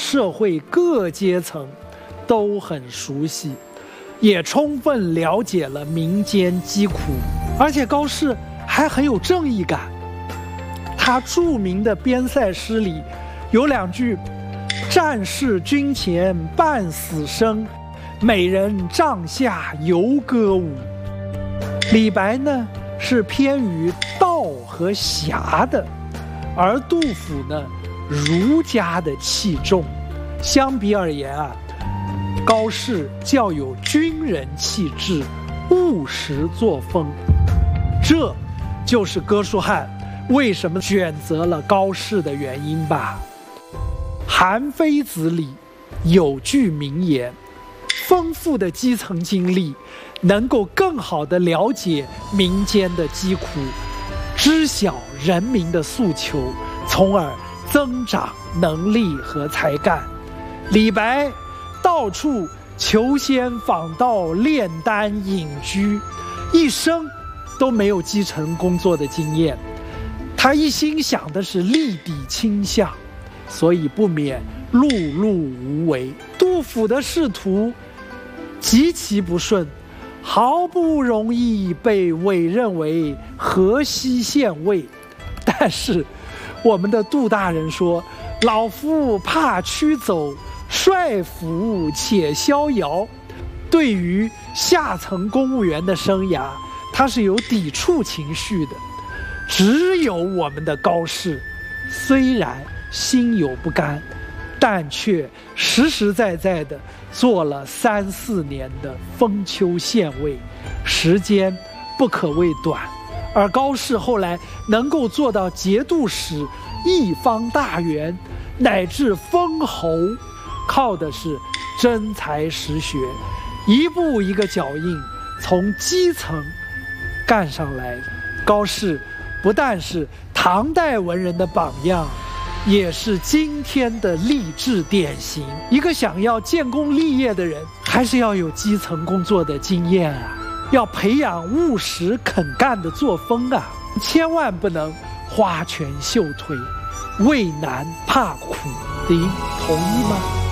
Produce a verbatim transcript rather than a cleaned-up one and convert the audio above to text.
社会各阶层都很熟悉，也充分了解了民间疾苦，而且高适还很有正义感。他著名的边塞诗里有两句：战事军前半死生，美人帐下犹歌舞。李白呢是偏于道和侠的，而杜甫呢儒家的气重。相比而言啊，高适较有军人气质，务实作风。这就是哥舒翰为什么选择了高适的原因吧。韩非子里有句名言：丰富的基层经历能够更好地了解民间的疾苦，知晓人民的诉求，从而增长能力和才干。李白到处求仙访道，炼丹隐居，一生都没有基层工作的经验，他一心想的是立地倾向，所以不免碌碌无为。杜甫的仕途极其不顺，好不容易被委任为河西县尉，但是我们的杜大人说：老夫怕驱走，帅府且逍遥。对于下层公务员的生涯，他是有抵触情绪的。只有我们的高适，虽然心有不甘，但却实实在在的做了三四年的封丘县尉，时间不可谓短。而高适后来能够做到节度使、一方大员，乃至封侯，靠的是真才实学，一步一个脚印，从基层干上来的。高适不但是唐代文人的榜样，也是今天的励志典型。一个想要建功立业的人，还是要有基层工作的经验啊，要培养务实肯干的作风啊，千万不能花拳绣腿、畏难怕苦。您同意吗？